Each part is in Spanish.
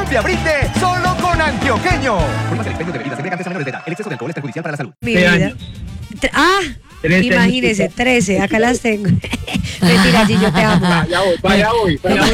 Colombia brinde solo con antioqueño. Prueba el expendio de bebidas embriagantes a menores de edad. El exceso de alcohol es perjudicial para la salud. Mi vida. 13 Imagínese, 13, acá las tengo. Mentira, Gillo, te amo. Vaya voy.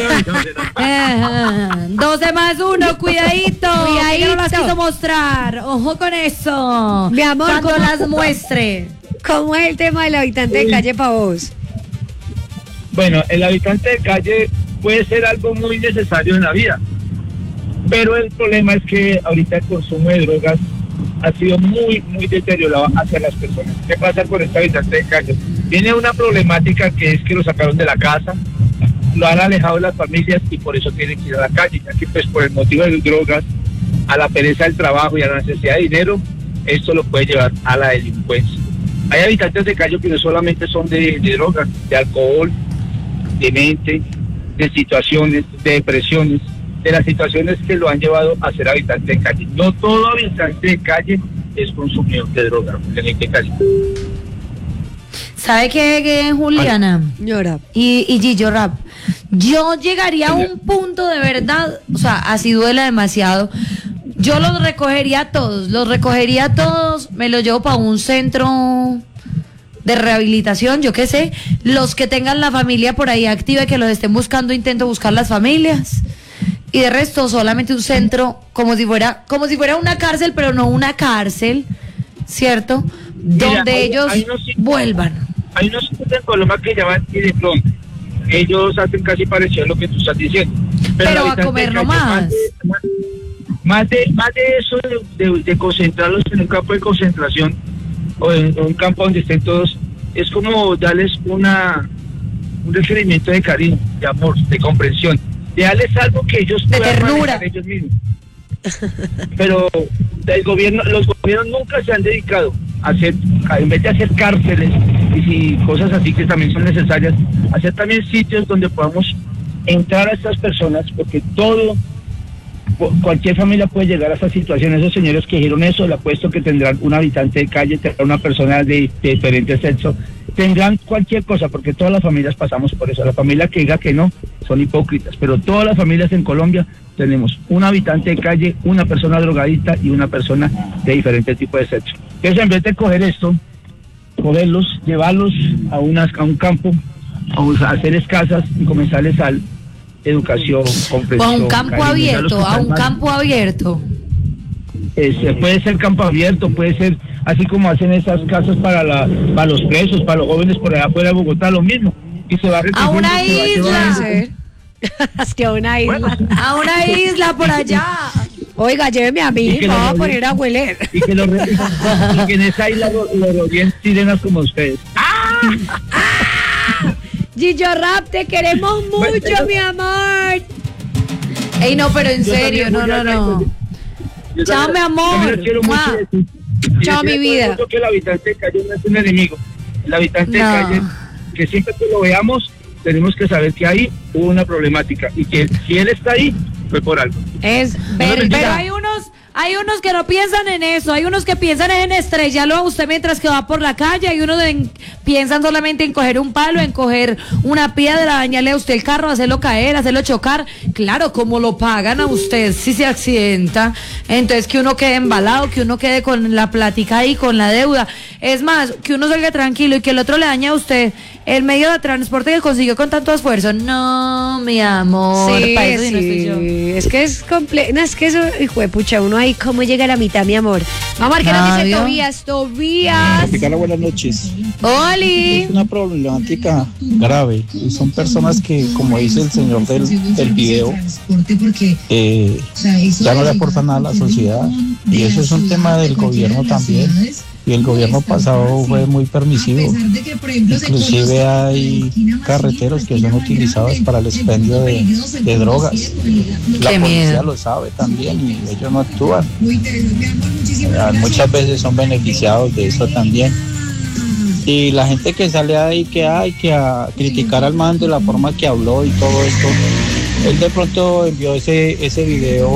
12 más 1, cuidadito. Cuidadito. No las quiso mostrar. Ojo con eso. Mi amor, cuando ¿cómo- las muestre. ¿Cómo es el tema del habitante de calle para vos? Bueno, el habitante de calle puede ser algo muy necesario en la vida, pero el problema es que ahorita el consumo de drogas ha sido muy deteriorado hacia las personas. ¿Qué pasa con este habitante de calle? Tiene una problemática que es que lo sacaron de la casa, lo han alejado de las familias y por eso tiene que ir a la calle, ya que pues por el motivo de las drogas, a la pereza del trabajo y a la necesidad de dinero, esto lo puede llevar a la delincuencia. Hay habitantes de calle que no solamente son de drogas, de alcohol, de mente, de situaciones, de depresiones, de las situaciones que lo han llevado a ser habitante de calle. No todo habitante de calle es consumidor de droga, en este caso. ¿Sabe qué, Juliana? Señora. Y Gillo Rap. Yo llegaría a un punto de verdad, o sea, así duela demasiado. Yo los recogería a todos, me los llevo para un centro de rehabilitación, yo qué sé, los que tengan la familia por ahí activa y que los estén buscando, intento buscar las familias. Y de resto, solamente un centro, como si fuera una cárcel, pero no una cárcel, ¿cierto? Mira, Donde ellos vuelvan. Hay unos sitios en Colombia que llaman y de pronto ellos hacen casi parecido a lo que tú estás diciendo. Pero a habitante comer de calle, nomás. Más de eso de concentrarlos en un campo de concentración o en un campo donde estén todos, es como darles un requerimiento de cariño, de amor, de comprensión, de darles algo que ellos De puedan ternura. manejar ellos mismos. Pero los gobiernos nunca se han dedicado a hacer, en vez de hacer cárceles y cosas así que también son necesarias, hacer también sitios donde podamos entrar a estas personas, porque cualquier familia puede llegar a esta situación. Esos señores que dijeron eso, le apuesto que tendrán un habitante de calle, tendrán una persona de diferente sexo, tendrán cualquier cosa, porque todas las familias pasamos por eso. La familia que diga que no, son hipócritas, pero todas las familias en Colombia tenemos un habitante de calle, una persona drogadicta y una persona de diferente tipo de sexo. Entonces, en vez de coger esto, cogerlos, llevarlos a un campo, a hacer casas y comenzarles a educación, O comprensión. a un campo cariño, abierto. puede ser campo abierto, puede ser así como hacen esas casas para los presos, para los jóvenes por allá afuera de Bogotá, lo mismo. Y se va A una recogiendo, se va isla. llevando. Es que a una isla. Bueno, A una isla por allá. Oiga, lléveme a mí, Y que me voy a lo- poner a hueler. y que en esa isla lo rodeen sirenas como ustedes. Gillo Rap, te queremos mucho, mi amor. Ey, no, pero en Yo serio, también, no. Yo Chao, también- mi amor. yo les quiero mucho Mua. decir- y Chao, decirle mi a todo el vida. mundo que el habitante de calle no es un enemigo. El habitante No. de calle, que siempre que lo veamos, tenemos que saber que ahí hubo una problemática y que si él está ahí, fue por algo. Es Pero verdad. hay unos que no piensan en eso, hay unos que piensan en estrellarlo a usted mientras que va por la calle, hay unos que piensan solamente en coger un palo, en coger una piedra, dañarle a usted el carro, hacerlo caer, hacerlo chocar. Claro, como lo pagan a usted si se accidenta, entonces que uno quede embalado, que uno quede con la plática ahí, con la deuda. Es más, que uno salga tranquilo y que el otro le dañe a usted el medio de transporte que consiguió con tanto esfuerzo. No, mi amor, Sí, para eso sí no estoy yo. es que es complejo. No, es que eso, hijo de pucha, uno ahí cómo llega a la mitad, mi amor. Vamos a ver qué nos dice Obvio. Tobías. Hola, buenas noches. Oli. Es una problemática grave y son personas que, como dice el señor del video, ya no le aportan nada a la sociedad, y eso es un tema del gobierno también, y el gobierno pasado fue muy permisivo. Inclusive hay carreteros que son utilizados para el expendio de drogas. La Qué policía miedo. lo sabe también y ellos no actúan. Muchas veces son beneficiados de eso también. Y la gente que sale ahí que a criticar al man de la forma que habló y todo esto, él de pronto envió ese video